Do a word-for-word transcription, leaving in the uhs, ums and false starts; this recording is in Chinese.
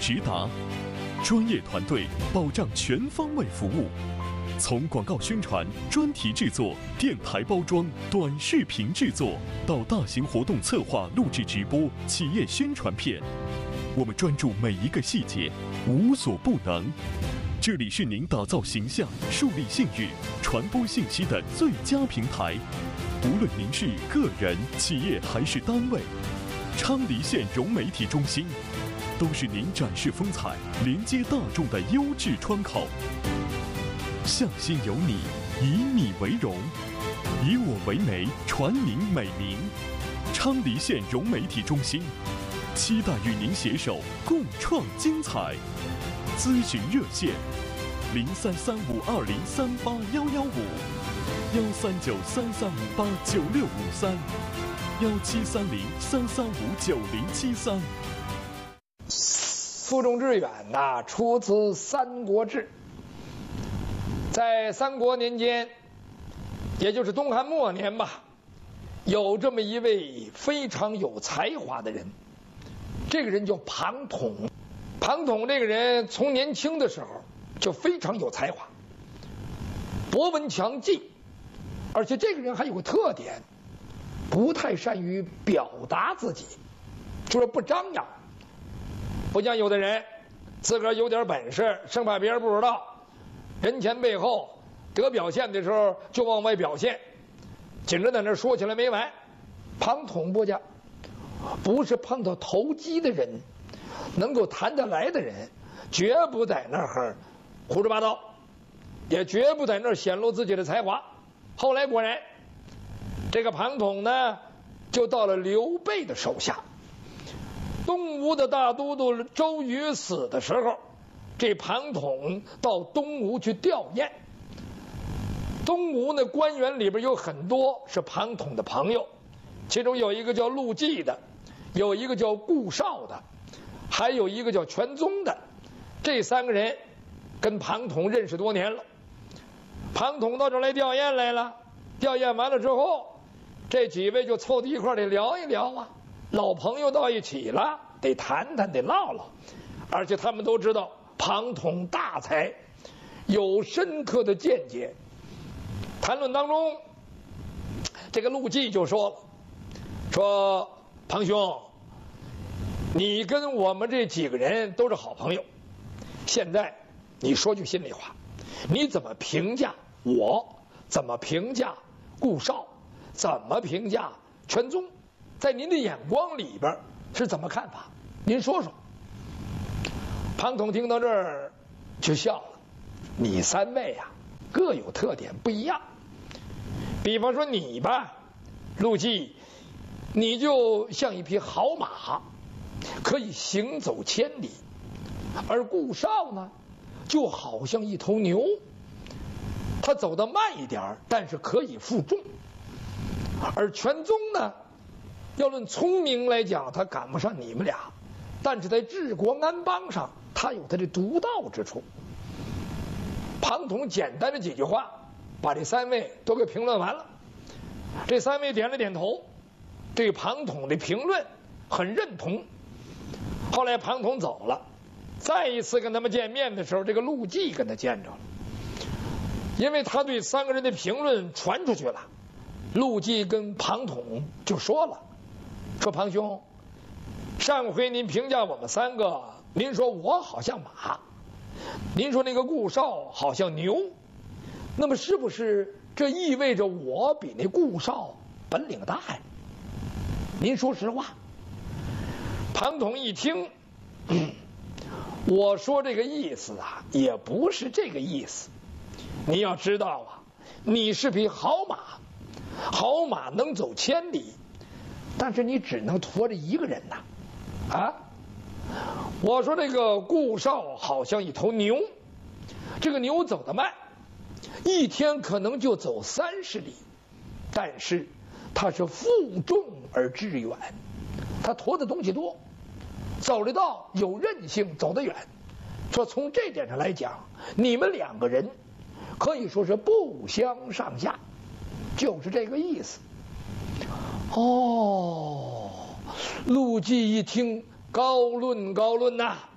直达，专业团队保障全方位服务。从广告宣传、专题制作、电台包装、短视频制作，到大型活动策划、录制直播、企业宣传片，我们专注每一个细节，无所不能。这里是您打造形象、树立信誉、传播信息的最佳平台。无论您是个人、企业还是单位，昌黎县融媒体中心都是您展示风采、连接大众的优质窗口。向心有你，以你为荣，以我为媒，传您美名。昌黎县融媒体中心，期待与您携手共创精彩。咨询热线：零三三五二零三八幺幺五，幺三九三三五八九六五三，幺七三零三三五九零七三。 腹中之远呐，出自《三国志》。在三国年间，也就是东汉末年吧，有这么一位非常有才华的人，这个人叫庞统。庞统这个人从年轻的时候就非常有才华，博闻强记，而且这个人还有个特点，不太善于表达自己，就是不张扬。不像有的人自个儿有点本事，生怕别人不知道，人前背后得表现的时候就往外表现，紧着在那说起来没完。庞统不讲，不是碰到投机的人，能够谈得来的人，绝不在那儿胡说八道，也绝不在那儿显露自己的才华。后来果然，这个庞统呢，就到了刘备的手下。东吴的大都督周瑜死的时候，这庞统到东吴去吊唁。东吴呢，官员里边有很多是庞统的朋友，其中有一个叫陆绩的，有一个叫顾绍的，还有一个叫全宗的。这三个人跟庞统认识多年了。庞统到这儿来吊唁来了，吊唁完了之后，这几位就凑到一块儿得聊一聊啊。老朋友到一起了，得谈谈，得唠唠。而且他们都知道庞统大才，有深刻的见解。谈论当中，这个陆绩就说了：“说庞兄，你跟我们这几个人都是好朋友，现在你说句心里话，你怎么评价我？怎么评价顾绍？怎么评价全宗？在您的眼光里边是怎么看法？您说说。”庞统听到这儿就笑了：“你三位啊，各有特点不一样。比方说你吧，陆绩，你就像一匹好马，可以行走千里；而顾绍呢，就好像一头牛，他走得慢一点，但是可以负重；而全宗呢，要论聪明来讲，他赶不上你们俩，但是在治国安邦上，他有他的独到之处。”庞统简单的几句话，把这三位都给评论完了。这三位点了点头，对庞统的评论很认同。后来庞统走了，再一次跟他们见面的时候，这个陆绩跟他见着了，因为他对三个人的评论传出去了。陆绩跟庞统就说了：“说庞兄，上回您评价我们三个，您说我好像马，您说那个顾绍好像牛，那么是不是这意味着我比那顾绍本领大呀？您说实话。”庞统一听，嗯，我说这个意思啊，也不是这个意思。你要知道啊，你是匹好马，好马能走千里，但是你只能驮着一个人呐，啊！我说这个顾绍好像一头牛，这个牛走得慢，一天可能就走三十里，但是它是负重而致远，它驮的东西多，走得到有韧性，走得远。说从这点上来讲，你们两个人可以说是不相上下，就是这个意思。哦，陆绩一听，高论高论呐、啊！